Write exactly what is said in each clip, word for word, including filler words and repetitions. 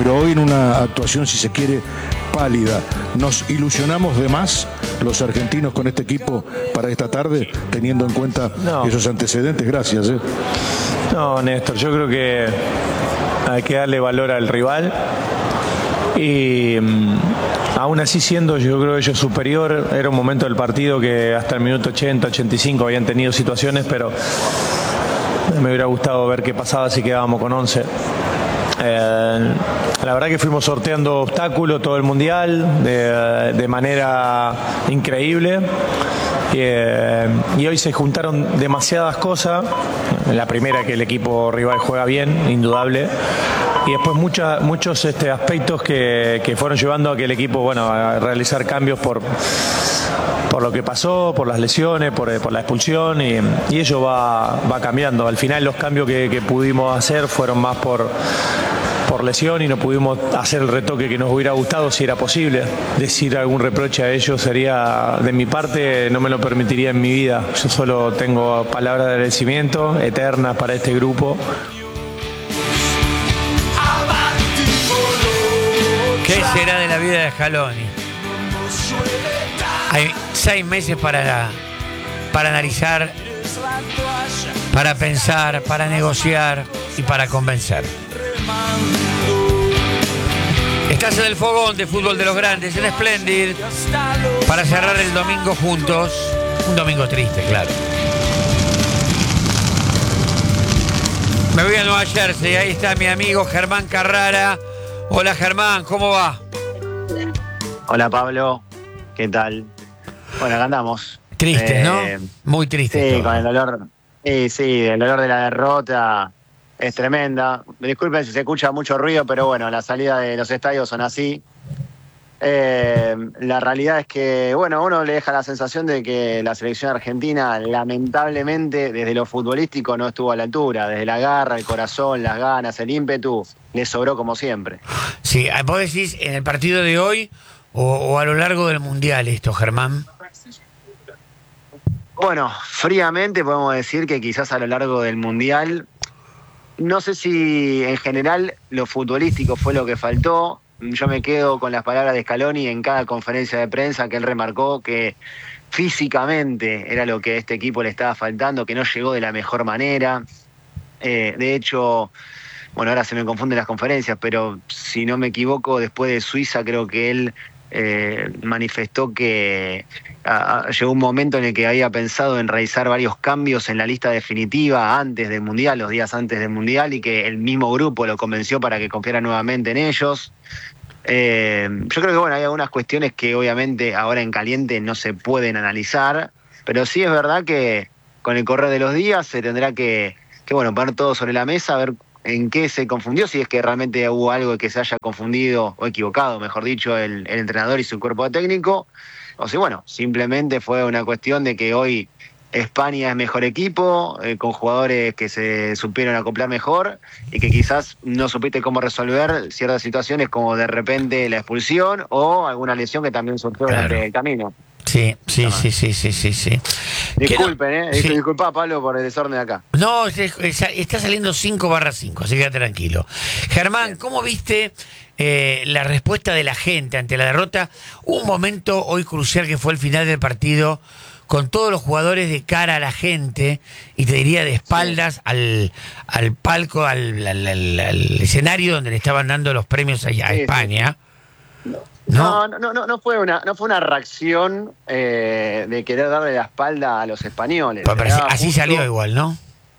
pero hoy en una actuación, si se quiere, pálida. ¿Nos ilusionamos de más los argentinos con este equipo para esta tarde, teniendo en cuenta no. esos antecedentes? Gracias. ¿eh? No, Néstor, yo creo que hay que darle valor al rival y um, aún así siendo yo creo ellos superior, era un momento del partido que hasta el minuto ochenta, ochenta y cinco habían tenido situaciones, pero me hubiera gustado ver qué pasaba si quedábamos con once. Eh, la verdad que fuimos sorteando obstáculos todo el mundial de, de manera increíble y, eh, y hoy se juntaron demasiadas cosas. La primera, que el equipo rival juega bien, indudable, y después mucha, muchos este, aspectos que, que fueron llevando a que el equipo, bueno, a realizar cambios por por lo que pasó, por las lesiones, por, por la expulsión, y, y ello va, va cambiando. Al final los cambios que, que pudimos hacer fueron más por, por lesión y no pudimos hacer el retoque que nos hubiera gustado si era posible. Decir algún reproche a ellos sería, de mi parte, no me lo permitiría en mi vida. Yo solo tengo palabras de agradecimiento eternas para este grupo. ¿Qué será de la vida de Scaloni? Hay seis meses para, para analizar, para pensar, para negociar y para convencer. Estás en el fogón de Fútbol de los Grandes, en Splendid, para cerrar el domingo juntos. Un domingo triste, claro. Me voy a Nueva Jersey, ahí está mi amigo Germán Carrara. Hola Germán, ¿cómo va? Hola Pablo, ¿qué tal? Bueno, acá andamos. Triste, eh, ¿no? Muy triste. Sí, todo. con el dolor. Sí, sí, el dolor de la derrota es tremenda. Disculpen si se escucha mucho ruido, pero bueno, la salida de los estadios son así. Eh, la realidad es que, bueno, a uno le deja la sensación de que la selección argentina, lamentablemente, desde lo futbolístico no estuvo a la altura. Desde la garra, el corazón, las ganas, el ímpetu, le sobró como siempre. Sí, vos decís en el partido de hoy o, o a lo largo del Mundial esto, Germán. Bueno, fríamente podemos decir que quizás a lo largo del Mundial, no sé si en general lo futbolístico fue lo que faltó. Yo me quedo con las palabras de Scaloni en cada conferencia de prensa, que él remarcó que físicamente era lo que a este equipo le estaba faltando, que no llegó de la mejor manera. Eh, de hecho, bueno, ahora se me confunden las conferencias, pero si no me equivoco, después de Suiza creo que él eh, manifestó que a, a, llegó un momento en el que había pensado en realizar varios cambios en la lista definitiva antes del Mundial, los días antes del Mundial, y que el mismo grupo lo convenció para que confiara nuevamente en ellos. Eh, yo creo que bueno, hay algunas cuestiones que obviamente ahora en caliente no se pueden analizar, pero sí es verdad que con el correr de los días se tendrá que, que bueno, poner todo sobre la mesa, ver en qué se confundió, si es que realmente hubo algo que se haya confundido o equivocado, mejor dicho, el, el entrenador y su cuerpo técnico, o si bueno, simplemente fue una cuestión de que hoy España es mejor equipo, eh, con jugadores que se supieron acoplar mejor y que quizás no supiste cómo resolver ciertas situaciones, como de repente la expulsión o alguna lesión que también surgió Claro. durante el camino. Sí, sí, sí, sí, sí, sí, sí. Disculpen, ¿eh? Sí. Disculpa, Pablo, por el desorden acá. No, está saliendo cinco barra cinco, así que tranquilo. Germán, Bien. ¿Cómo viste eh, la respuesta de la gente ante la derrota? Un momento hoy crucial que fue el final del partido, con todos los jugadores de cara a la gente, y te diría de espaldas sí. al, al palco, al, al, al, al escenario donde le estaban dando los premios a, a sí, España. Sí. No. No, no, no, no fue una, no fue una reacción eh, de querer darle la espalda a los españoles. Pero, pero así, así justo... salió igual, ¿no?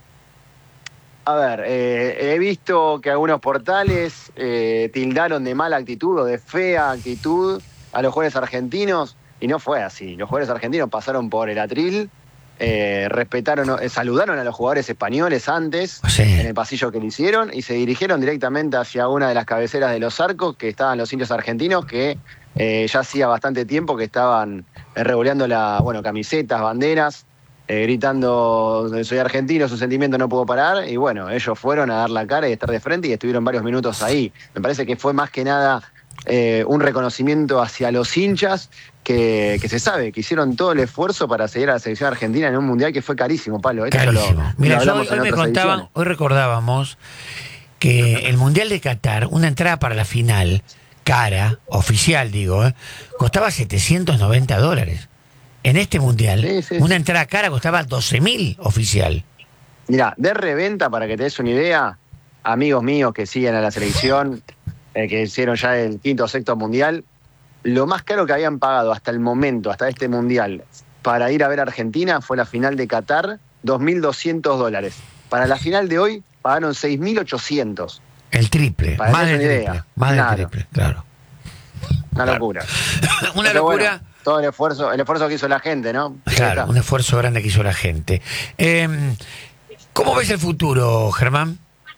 A ver, eh, he visto que algunos portales eh, tildaron de mala actitud o de fea actitud a los jugadores argentinos. Y no fue así. Los jugadores argentinos pasaron por el atril, eh, respetaron, eh, saludaron a los jugadores españoles antes, sí. en el pasillo que le hicieron, y se dirigieron directamente hacia una de las cabeceras de los arcos, que estaban los indios argentinos, que eh, ya hacía bastante tiempo que estaban eh, revoleando la, bueno, camisetas, banderas, eh, gritando soy argentino, su sentimiento no puedo parar, y bueno, ellos fueron a dar la cara y estar de frente y estuvieron varios minutos ahí. Me parece que fue más que nada eh, un reconocimiento hacia los hinchas, Que, que se sabe que hicieron todo el esfuerzo para seguir a la selección argentina en un mundial que fue carísimo, Pablo. Esto Carísimo. Lo, Mira, lo yo hoy, hoy me contaban, ediciones. Hoy recordábamos que el Mundial de Qatar, una entrada para la final, cara, oficial digo, ¿eh? costaba setecientos noventa dólares. En este Mundial, sí, sí, una entrada cara costaba doce mil oficial. Mira, de reventa, para que te des una idea, amigos míos que siguen a la selección, eh, que hicieron ya el quinto o sexto Mundial, lo más caro que habían pagado hasta el momento, hasta este Mundial, para ir a ver a Argentina fue la final de Qatar, dos mil doscientos dólares. Para la final de hoy pagaron seis mil ochocientos. El triple, para más del triple, idea. más del Claro. triple, claro. Una Claro. locura. Una Pero locura. bueno, todo el esfuerzo, el esfuerzo que hizo la gente, ¿no? Claro, un esfuerzo grande que hizo la gente. Eh, ¿Cómo ves el futuro, Germán?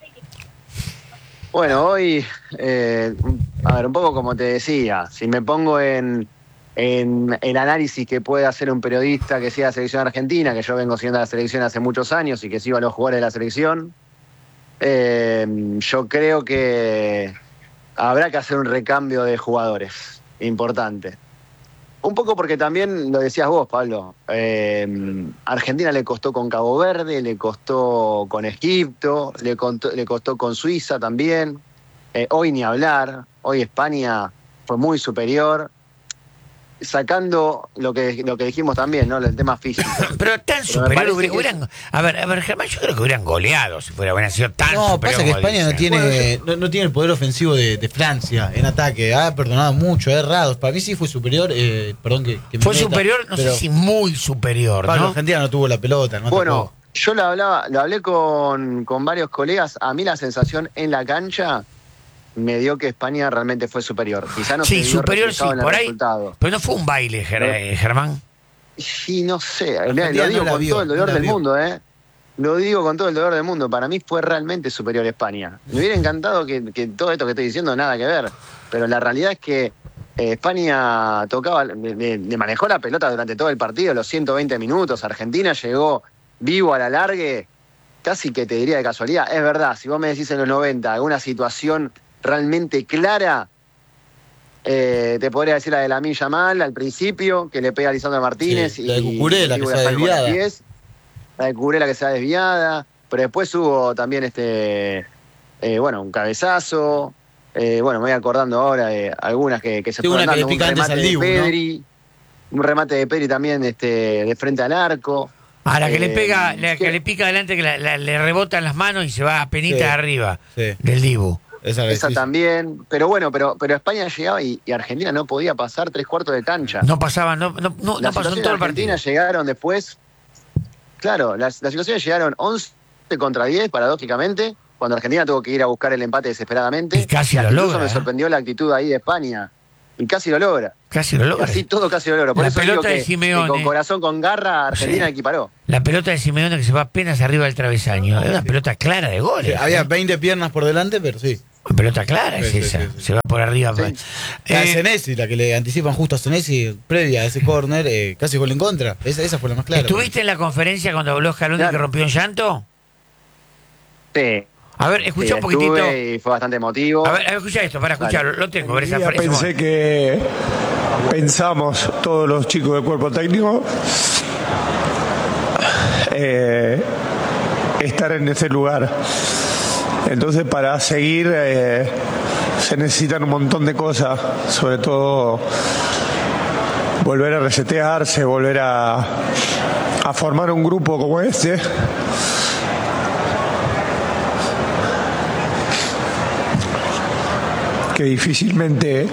Bueno, hoy, eh, a ver, un poco como te decía, si me pongo en, en el análisis que puede hacer un periodista que siga la selección argentina, que yo vengo siendo la selección hace muchos años y que sigo a los jugadores de la selección, eh, yo creo que habrá que hacer un recambio de jugadores importante. Un poco porque también lo decías vos, Pablo, eh, Argentina le costó con Cabo Verde, le costó con Egipto, le, contó, le costó con Suiza también, eh, hoy ni hablar, hoy España fue muy superior, sacando lo que lo que dijimos también, ¿no? El tema físico. Pero tan Pero superior, me hubieran, parece que- hubieran- a ver, a ver, Germán, yo creo que hubieran goleado si fuera hubiera sido tan No, superior pasa que como España no dicen. tiene, no, no tiene el poder ofensivo de, de Francia en ataque. Ha perdonado mucho, ha errado. Para mí sí fue superior. Eh, perdón que, que me Fue meta, superior, no pero sé si muy superior, Pablo, ¿no? Argentina no tuvo la pelota. No Bueno, atacó. yo lo hablaba, lo hablé con, con varios colegas, a mí la sensación en la cancha me dio que España realmente fue superior. Quizá no Sí, se vio superior sí, reflejado en el por ahí. resultado. Pero no fue un baile, Ger- eh, Germán. Sí, no sé, Argentina lo digo no la con vio, todo el dolor no la del vio. mundo, ¿eh? Lo digo con todo el dolor del mundo. Para mí fue realmente superior España. Me hubiera encantado que, que todo esto que estoy diciendo nada que ver, pero la realidad es que eh, España tocaba, le, le- le manejó la pelota durante todo el partido, los ciento veinte minutos. Argentina llegó vivo a la largue, casi que te diría de casualidad. Es verdad, si vos me decís en los noventa alguna situación realmente clara, Eh, te podría decir la de Lamine Yamal al principio, que le pega a Lisandro Martínez. Sí, la de y- Cucurella, y que Dibu se la ha saca con los desviada. pies. La de Cucurella que se ha desviada. Pero después hubo también este eh, bueno, un cabezazo. Eh, bueno, me voy acordando ahora de algunas que, que se Sí, fueron una que dando. le pica Un antes remate al de Dibu, ¿no? Pedri. Un remate de Pedri también este, de frente al arco. A la que le Eh, pega, la que sí. le pica adelante, que la- la- le rebota en las manos y se va a penita Sí. arriba Sí. del Dibu. Esa, Esa sí, sí. también. Pero bueno, pero, pero España llegaba y, y Argentina no podía pasar tres cuartos de cancha. No pasaba, no, no, no, Las no pasó en situaciones todo el de partido. Argentina llegaron después. Claro, las, las situaciones llegaron once contra diez, paradójicamente, cuando Argentina tuvo que ir a buscar el empate desesperadamente. Y casi lo incluso logra, me ¿eh? sorprendió la actitud ahí de España. Y casi lo logra. Casi lo Y logra. así todo casi lo logra. Por La eso digo pelota de que, que Simeone. con corazón, con garra, Argentina Sí. equiparó. La pelota de Simeone que se va apenas arriba del travesaño. Es una pelota clara de Sí, goles. había ¿eh? veinte piernas por delante, pero sí. Una pelota clara es Sí, sí, esa. sí, sí. Se va por arriba. Sí. La de Eh, Senesi, la que le anticipan justo a Senesi, previa a ese córner, eh, casi gol en contra. Esa, esa fue la más clara. ¿Estuviste en la conferencia cuando habló Scaloni Claro. que rompió en llanto? Sí. A ver, Sí, escucha un poquitito. estuve y fue bastante emotivo. A ver, a ver, escucha esto, para escucharlo. Lo tengo, ver esa día frase. pensé que pensamos todos los chicos del cuerpo técnico eh, estar en ese lugar. Entonces para seguir eh, se necesitan un montón de cosas, sobre todo volver a resetearse, volver a, a formar un grupo como este. Que difícilmente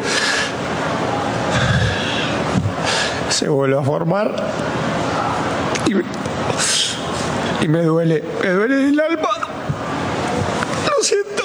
se vuelve a formar y me, y me duele, me duele el alma. Lo siento.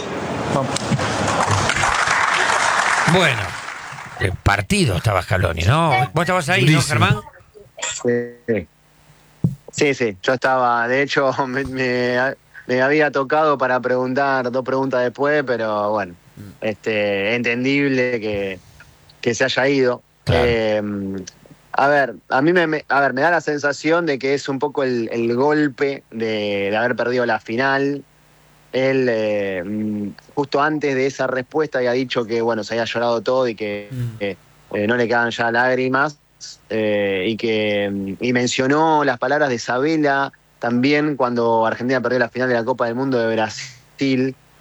Bueno, el partido estaba Scaloni, ¿no? ¿Vos estabas ahí, Durísimo. no, Germán? Sí. Sí, sí, yo estaba, de hecho, me, me- me había tocado para preguntar dos preguntas después, pero bueno, este, entendible que, que se haya ido. Claro. Eh, a ver, a mí me, me- a ver, me da la sensación de que es un poco el, el golpe de, de haber perdido la final. Él, eh, mm, justo antes de esa respuesta, había dicho que bueno, se había llorado todo y que Mm. eh, eh, no le quedaban ya lágrimas. Eh, y que y mencionó las palabras de Sabela también cuando Argentina perdió la final de la Copa del Mundo de Brasil,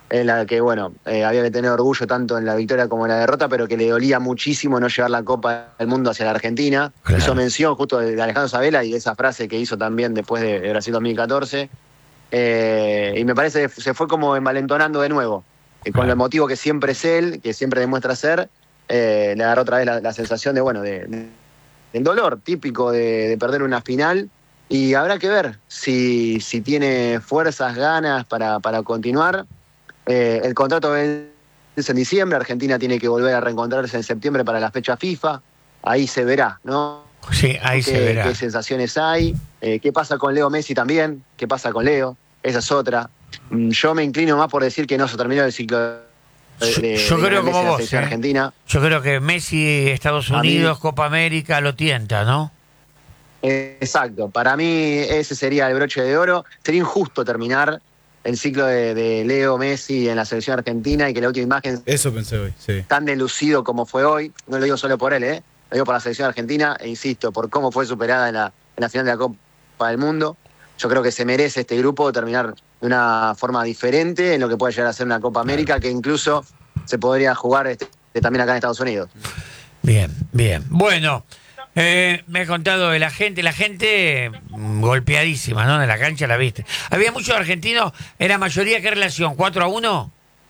en la que, bueno, eh, había que tener orgullo tanto en la victoria como en la derrota, pero que le dolía muchísimo no llevar la Copa del Mundo hacia la Argentina. Claro. Hizo mención justo de Alejandro Sabela y de esa frase que hizo también después de Brasil dos mil catorce. Eh, y me parece que se fue como envalentonando de nuevo. Y con Claro. el motivo que siempre es él, que siempre demuestra ser, eh, le agarró otra vez la, la sensación de, bueno, de, de- del dolor típico de, de perder una final. Y habrá que ver si, si tiene fuerzas, ganas para, para continuar. Eh, el contrato vence en diciembre, Argentina tiene que volver a reencontrarse en septiembre para la fecha FIFA. Ahí se verá, ¿no? Sí, ahí qué, se verá. qué sensaciones hay, eh, qué pasa con Leo Messi también, qué pasa con Leo, esa es otra. Mm, Yo me inclino más por decir que no se terminó el ciclo de, Yo- de- yo de creo Messi como en la vos, selección ¿eh? argentina. Yo creo que Messi, Estados A mí- Unidos, Copa América, lo tienta, ¿no? Eh, exacto, para mí ese sería el broche de oro. Sería injusto terminar el ciclo de, de Leo Messi en la selección argentina y que la última imagen Eso pensé hoy, sí. tan delucido como fue hoy, no lo digo solo por él, ¿eh? Lo digo por la selección argentina e insisto, por cómo fue superada en la, en la final de la Copa del Mundo. Yo creo que se merece este grupo terminar de una forma diferente en lo que puede llegar a ser una Copa América, que incluso se podría jugar este, también acá en Estados Unidos. Bien, bien. Bueno, eh, me he contado de la gente, la gente mm, golpeadísima, ¿no? En la cancha la viste. Había muchos argentinos, ¿era mayoría qué relación? ¿cuatro a uno?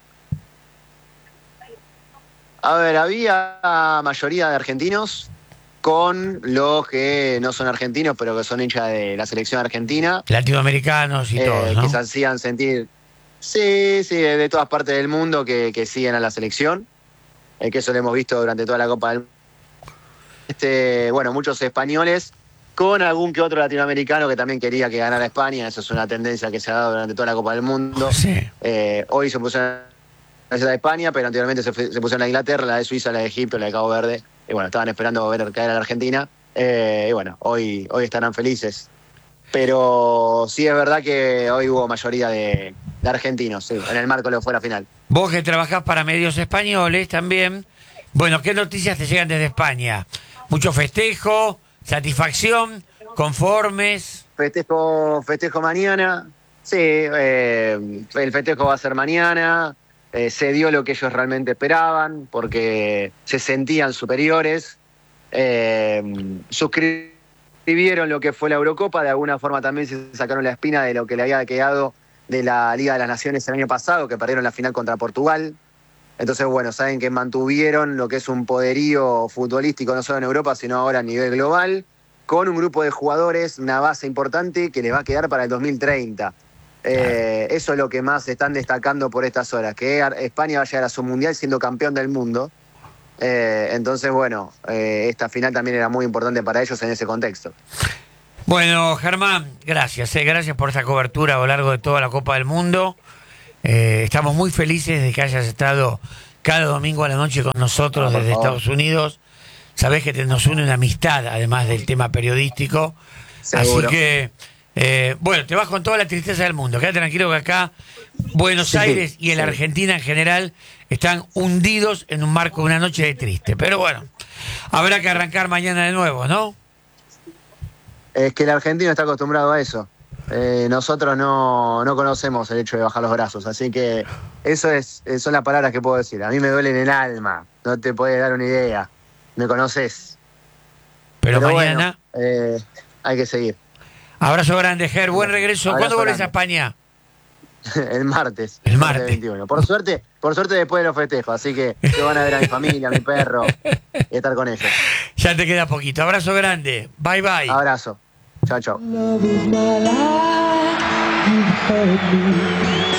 A ver, había mayoría de argentinos con los que no son argentinos, pero que son hinchas de la selección argentina. Latinoamericanos y eh, todos, ¿no? que se hacían sentir, sí, sí, de, de todas partes del mundo que, que siguen a la selección, eh, que eso lo hemos visto durante toda la Copa del Mundo. Este, bueno, muchos españoles, con algún que otro latinoamericano que también quería que ganara España, eso es una tendencia que se ha dado durante toda la Copa del Mundo. Sí. Eh, hoy se puso la de España, pero anteriormente se, fue- se pusieron la de Inglaterra, la de Suiza, la de Egipto, la de Cabo Verde, y bueno, estaban esperando ver caer a la Argentina, eh, y bueno, hoy, hoy estarán felices. Pero sí es verdad que hoy hubo mayoría de, de argentinos, sí, en el marco de lo que fue la final. Vos que trabajás para medios españoles también. Bueno, ¿qué noticias te llegan desde España? Mucho festejo, satisfacción, conformes. Festejo, festejo mañana, sí, eh, el festejo va a ser mañana, eh, se dio lo que ellos realmente esperaban, porque se sentían superiores, eh, suscribieron lo que fue la Eurocopa, de alguna forma también se sacaron la espina de lo que le había quedado de la Liga de las Naciones el año pasado, que perdieron la final contra Portugal. Entonces, bueno, saben que mantuvieron lo que es un poderío futbolístico no solo en Europa, sino ahora a nivel global, con un grupo de jugadores, una base importante que les va a quedar para el dos mil treinta. Eh, eso es lo que más están destacando por estas horas, que Ar- España va a llegar a su mundial siendo campeón del mundo. Eh, entonces, bueno, eh, esta final también era muy importante para ellos en ese contexto. Bueno, Germán, gracias, eh, gracias por esta cobertura a lo largo de toda la Copa del Mundo. Eh, estamos muy felices de que hayas estado cada domingo a la noche con nosotros Ah, por desde favor. Estados Unidos. Sabés que te- nos une una amistad, además del tema periodístico. Seguro. Así que, eh, bueno, te vas con toda la tristeza del mundo. Quédate tranquilo que acá Buenos Sí, Aires y en la sí. Argentina en general están hundidos en un marco de una noche de triste. Pero bueno, habrá que arrancar mañana de nuevo, ¿no? Es que el argentino está acostumbrado a eso. Eh, nosotros no, no conocemos el hecho de bajar los brazos, así que eso es, eh, son las palabras que puedo decir. A mí me duele en el alma, no te puedes dar una idea. Me conoces. Pero, Pero mañana, bueno, eh, hay que seguir. abrazo grande, Ger, buen regreso. Abrazo ¿Cuándo volvés a grande. España? El martes. El martes. veintiuno. Por suerte, por suerte después de los festejos, así que yo van a ver a mi familia, a mi perro y estar con ellos. Ya te queda poquito. Abrazo grande. Bye, bye. Abrazo. Chao, chao. Love is my life, you've hurt me.